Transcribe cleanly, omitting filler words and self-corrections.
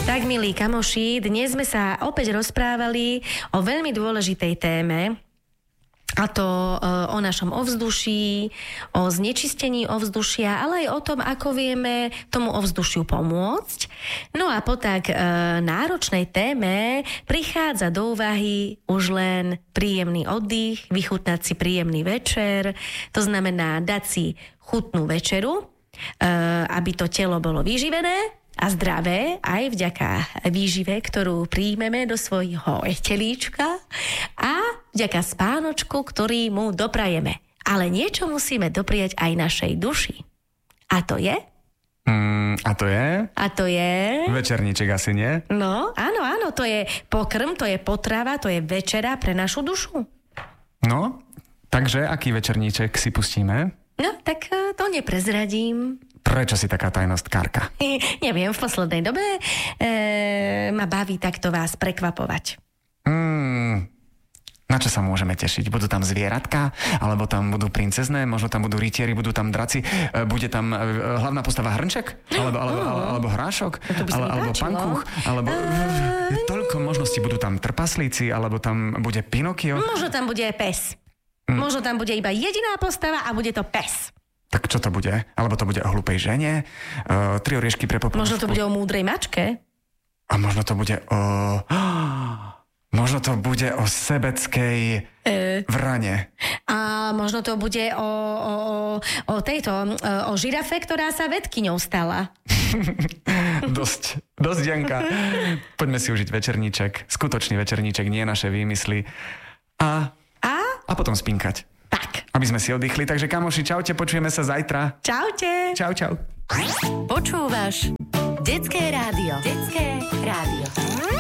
Tak, milí kamoši, dnes sme sa opäť rozprávali o veľmi dôležitej téme, a to o našom ovzduší, o znečistení ovzdušia, ale aj o tom, ako vieme tomu ovzdušiu pomôcť. No a po tak náročnej téme prichádza do úvahy už len príjemný oddych, vychutnať si príjemný večer, to znamená dať si chutnú večeru, aby to telo bolo vyživené a zdravé aj vďaka výžive, ktorú príjmeme do svojho telíčka a vďaka spánočku, ktorý mu doprajeme. Ale niečo musíme dopriať aj našej duši. A to je? A to je? A to je? Večerníček asi, nie? No, áno, to je pokrm, to je potrava, to je večera pre našu dušu. No, takže aký večerníček si pustíme? No, tak to neprezradím. Prečo si taká tajnostkárka? Neviem, v poslednej dobe ma baví takto vás prekvapovať. Na čo sa môžeme tešiť? Budú tam zvieratka? Alebo tam budú princezné? Možno tam budú rytieri, budú tam draci? Bude tam hlavná postava Hrnček? Alebo Hrášok? Alebo Pankúch? Alebo toľko možností. Budú tam trpaslíci? Alebo tam bude Pinokio? Možno tam bude pes. Možno tam bude iba jediná postava a bude to pes. Tak čo to bude? Alebo to bude o hlúpej žene? 3 oriešky pre popolušku? Možno to bude o múdrej mačke? A možno to bude o... Možno to bude o sebeckej vrane. A možno to bude o žirafe, ktorá sa vedkyňou stala. Dosť, Janka. Poďme si užiť večerníček. Skutočný večerníček, nie naše výmysly. A potom spinkať. Tak. Aby sme si oddychli. Takže kamoši, čaute, počujeme sa zajtra. Čaute. Čau. Počúvaš Detské rádio.